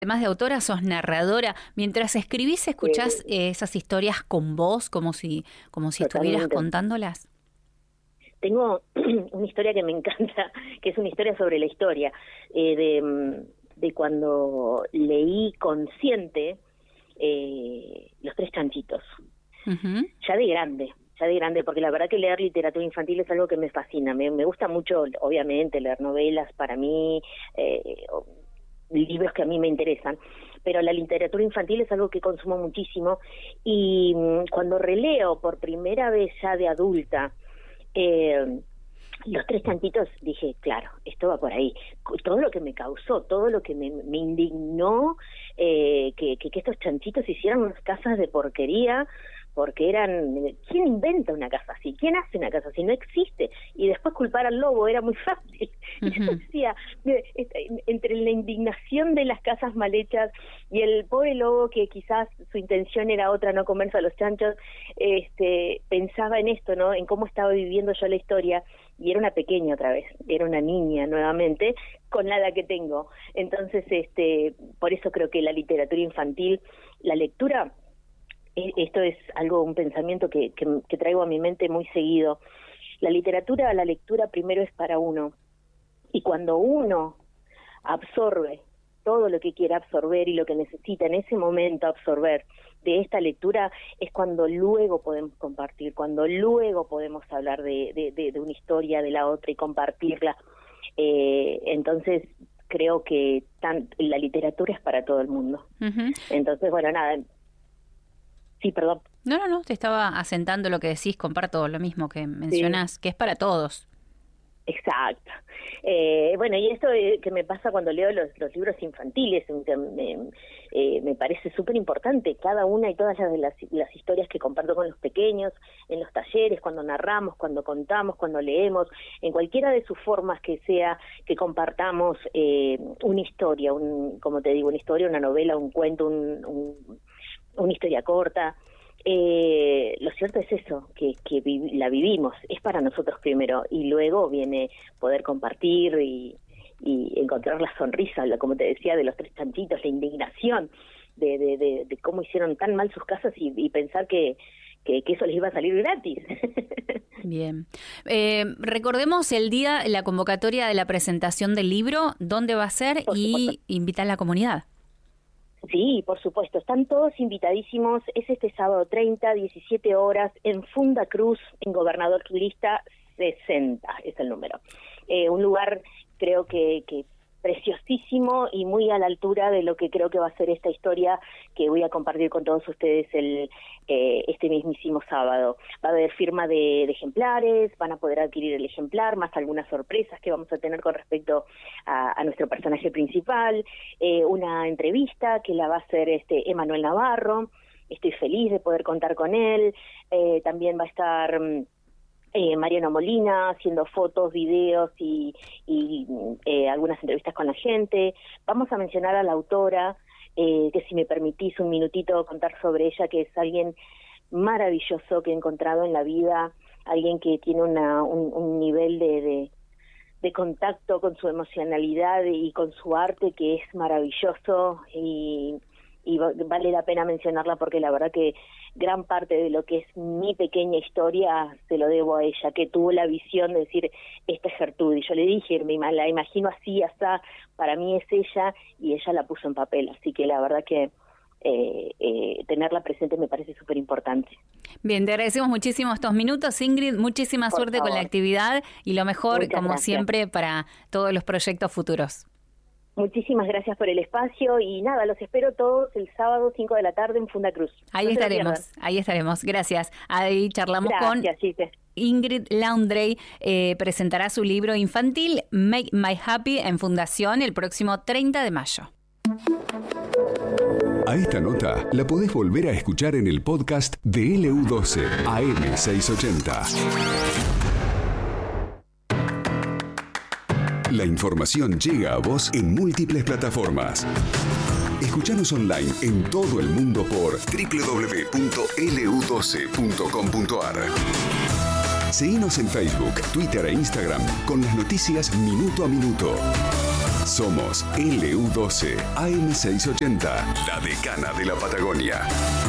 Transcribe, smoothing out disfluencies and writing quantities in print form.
Además de autora, sos narradora. Mientras escribís, ¿escuchás esas historias con voz, como si estuvieras contándolas? Tengo una historia que me encanta, que es una historia sobre la historia, de cuando leí consciente Los Tres Chanchitos, ya de grande, porque la verdad que leer literatura infantil es algo que me fascina. Me gusta mucho, obviamente, leer novelas para mí, libros que a mí me interesan, pero la literatura infantil es algo que consumo muchísimo, y cuando releo por primera vez ya de adulta Los Tres Chanchitos, dije, claro, esto va por ahí. Todo lo que me causó, todo lo que me indignó, que estos chanchitos hicieran unas casas de porquería, porque ¿quién inventa una casa así? ¿Quién hace una casa así? No existe. Y después culpar al lobo era muy fácil. Yo decía, entre la indignación de las casas mal hechas y el pobre lobo, que quizás su intención era otra, no comerse a los chanchos, pensaba en esto, ¿no? En cómo estaba viviendo yo la historia, y era una pequeña otra vez, era una niña nuevamente, con la edad que tengo. Entonces, por eso creo que la literatura infantil, la lectura, esto es un pensamiento que traigo a mi mente muy seguido. La lectura primero es para uno, y cuando uno absorbe todo lo que quiere absorber y lo que necesita en ese momento absorber de esta lectura, es cuando luego podemos compartir, cuando luego podemos hablar de una historia, de la otra, y compartirla. Entonces creo que la literatura es para todo el mundo. Entonces, bueno, nada. Sí, perdón. No, te estaba asentando lo que decís, comparto lo mismo que mencionás, que es para todos. Exacto. Bueno, y esto que me pasa cuando leo los libros infantiles, me parece súper importante, cada una y todas las historias que comparto con los pequeños, en los talleres, cuando narramos, cuando contamos, cuando leemos, en cualquiera de sus formas que sea, que compartamos una historia, como te digo, una historia, una novela, un cuento, una historia corta. Lo cierto es eso, que la vivimos, es para nosotros primero, y luego viene poder compartir y encontrar la sonrisa, como te decía, de los tres chanchitos, la indignación de cómo hicieron tan mal sus casas, y pensar que eso les iba a salir gratis. Bien. Recordemos el día, la convocatoria de la presentación del libro, dónde va a ser, y invitar a la comunidad. Sí, por supuesto, están todos invitadísimos. Es este sábado 30, 17 horas, en Funda Cruz, en Gobernador Lista 60, es el número. Un lugar, creo que preciosísimo y muy a la altura de lo que creo que va a ser esta historia que voy a compartir con todos ustedes este mismísimo sábado. Va a haber firma de ejemplares, van a poder adquirir el ejemplar, más algunas sorpresas que vamos a tener con respecto a nuestro personaje principal, una entrevista que la va a hacer Emanuel Navarro. Estoy feliz de poder contar con él. También va a estar Mariano Molina haciendo fotos, videos y algunas entrevistas con la gente. Vamos a mencionar a la autora, que si me permitís un minutito contar sobre ella, que es alguien maravilloso que he encontrado en la vida, alguien que tiene un nivel de contacto con su emocionalidad y con su arte que es maravilloso, y vale la pena mencionarla porque la verdad que gran parte de lo que es mi pequeña historia se lo debo a ella, que tuvo la visión de decir, esta es Gertrudis. Yo le dije, la imagino así, hasta para mí es ella, y ella la puso en papel, así que la verdad que tenerla presente me parece súper importante. Bien, te agradecemos muchísimo estos minutos, Ingrid, muchísima suerte con la actividad y lo mejor, como gracias. Siempre, para todos los proyectos futuros. Muchísimas gracias por el espacio, y nada, los espero todos el sábado 5 de la tarde en Funda Cruz. Ahí estaremos, gracias. Ahí charlamos con Ingrid Laundrey, presentará su libro infantil Make My Happy en Fundación el próximo 30 de mayo. A esta nota la podés volver a escuchar en el podcast de LU12 AM680. La información llega a vos en múltiples plataformas. Escuchanos online en todo el mundo por www.lu12.com.ar. Seguinos en Facebook, Twitter e Instagram con las noticias minuto a minuto. Somos LU12 AM680, la decana de la Patagonia.